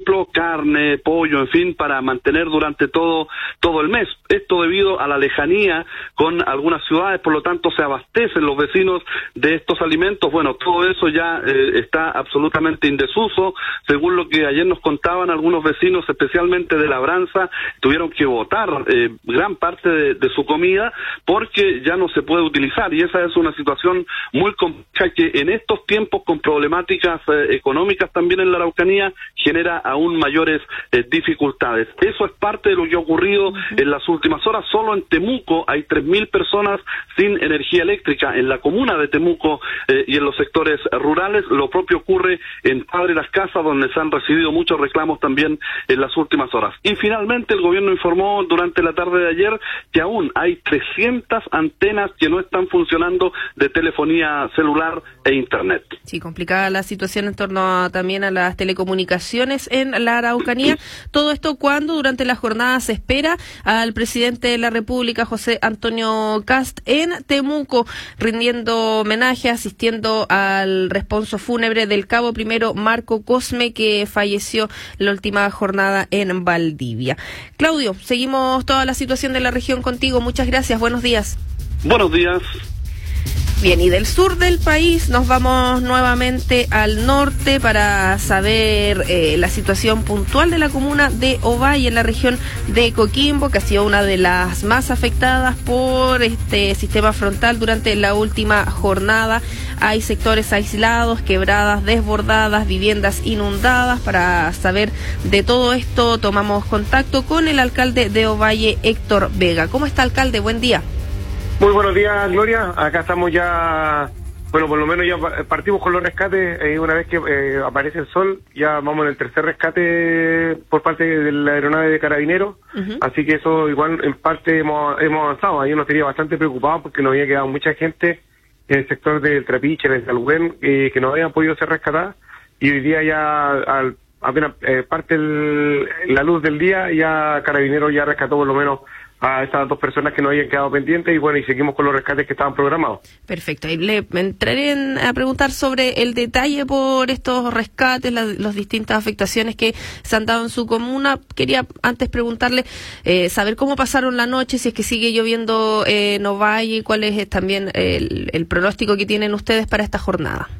ejemplo, carne, pollo, en fin, para mantener durante todo el mes. Esto debido a la lejanía con algunas ciudades, por lo tanto se abastecen los vecinos de estos alimentos. Bueno, todo eso ya está absolutamente en desuso. Según lo que ayer nos contaban algunos vecinos, especialmente de Labranza, tuvieron que botar gran parte de su comida porque ya no se puede utilizar, y esa es una situación muy compleja que en estos tiempos, con problemáticas económicas también en la Araucanía, genera aún mayores dificultades. Eso es parte de lo que ha ocurrido en las últimas horas. Solo en Temuco hay 3.000 personas sin energía eléctrica en la comuna de Temuco y en los sectores rurales. Lo propio ocurre en Padre Las Casas, donde se han recibido muchos reclamos también en las últimas horas. Y finalmente el gobierno informó durante la tarde de ayer que aún hay 300 antenas que no están funcionando de telefonía celular e internet. Sí, complicada la situación en torno también a las telecomunicaciones en la Araucanía. Todo esto cuando durante la jornada se espera al presidente de la República, José Antonio Kast, en Temuco, rindiendo homenaje, asistiendo al responso fúnebre del cabo primero Marco Cosme, que falleció la última jornada en Valdivia. Claudio, seguimos toda la situación de la región contigo. Muchas gracias. Buenos días. Buenos días. Bien, y del sur del país nos vamos nuevamente al norte para saber la situación puntual de la comuna de Ovalle en la región de Coquimbo, que ha sido una de las más afectadas por este sistema frontal durante la última jornada. Hay sectores aislados, quebradas desbordadas, viviendas inundadas. Para saber de todo esto tomamos contacto con el alcalde de Ovalle, Héctor Vega. ¿Cómo está, alcalde? Buen día. Muy buenos días, Gloria. Acá estamos ya, bueno, por lo menos ya partimos con los rescates. Una vez que aparece el sol, ya vamos en el tercer rescate por parte de la aeronave de Carabineros. Así que eso igual en parte hemos avanzado. Ahí nos tenía bastante preocupados porque nos había quedado mucha gente en el sector del Trapiche, en el Salugén, que no habían podido ser rescatadas. Y hoy día ya, apenas parte la luz del día, ya Carabineros ya rescató por lo menos a estas dos personas que no habían quedado pendientes, y bueno, y seguimos con los rescates que estaban programados. Perfecto, y le entraré a preguntar sobre el detalle por estos rescates, las distintas afectaciones que se han dado en su comuna. Quería antes preguntarle, saber cómo pasaron la noche, si es que sigue lloviendo en Ovalle, cuál es también el pronóstico que tienen ustedes para esta jornada.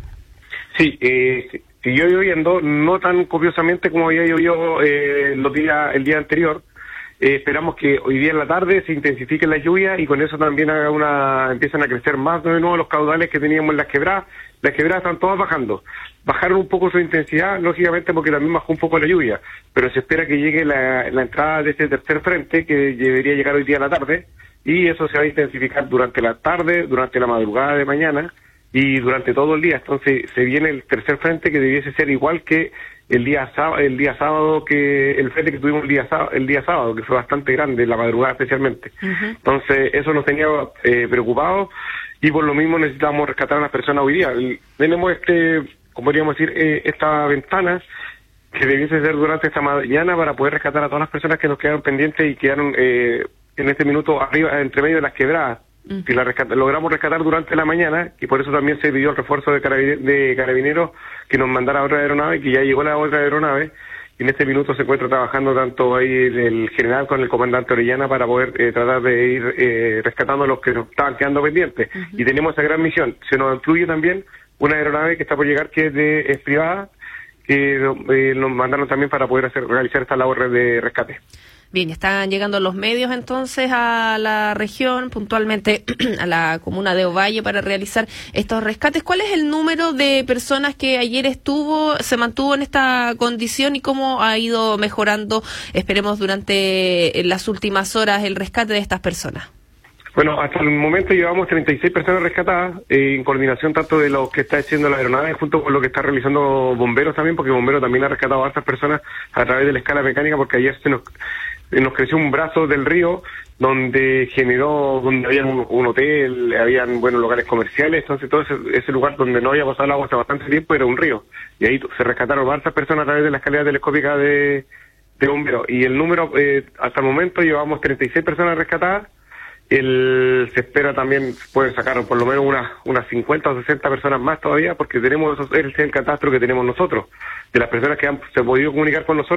Sí, siguió lloviendo, no tan copiosamente como había llovido el día anterior. Esperamos que hoy día en la tarde se intensifique la lluvia y con eso también empiezan a crecer más de nuevo los caudales que teníamos en las quebradas. Las quebradas están todas bajando. Bajaron un poco su intensidad, lógicamente porque también bajó un poco la lluvia, pero se espera que llegue la entrada de este tercer frente, que debería llegar hoy día a la tarde, y eso se va a intensificar durante la tarde, durante la madrugada de mañana y durante todo el día. Entonces se viene el tercer frente, que debiese ser igual que el día sábado, que el frente que tuvimos el día sábado, que fue bastante grande, la madrugada especialmente. Entonces eso nos tenía preocupados, y por lo mismo necesitamos rescatar a las personas hoy día. Tenemos como podríamos decir, esta ventana que debiese ser durante esta mañana para poder rescatar a todas las personas que nos quedaron pendientes y quedaron en este minuto arriba, entre medio de las quebradas. Si logramos rescatar durante la mañana, y por eso también se pidió el refuerzo de Carabineros que nos mandara otra aeronave, que ya llegó la otra aeronave, y en este minuto se encuentra trabajando tanto ahí el general con el comandante Orellana para poder tratar de ir rescatando a los que nos estaban quedando pendientes. Y tenemos esa gran misión. Se nos incluye también una aeronave que está por llegar, que es privada, que nos mandaron también para poder realizar esta labor de rescate. Bien, están llegando los medios entonces a la región, puntualmente a la comuna de Ovalle, para realizar estos rescates. ¿Cuál es el número de personas que ayer se mantuvo en esta condición, y cómo ha ido mejorando, esperemos, durante las últimas horas el rescate de estas personas? Bueno, hasta el momento llevamos 36 personas rescatadas, en coordinación tanto de lo que está haciendo la aeronave junto con lo que está realizando bomberos también, porque bomberos también ha rescatado a estas personas a través de la escala mecánica, porque ayer nos creció un brazo del río donde había un hotel, habían buenos locales comerciales. Entonces todo ese lugar donde no había pasado el agua hace bastante tiempo era un río, y ahí se rescataron varias personas a través de la escalera telescópica de bomberos. Y el número, hasta el momento llevamos 36 personas rescatadas. Se espera también poder sacar por lo menos unas 50 o 60 personas más todavía, porque ese es el catastro que tenemos nosotros, de las personas que se han podido comunicar con nosotros.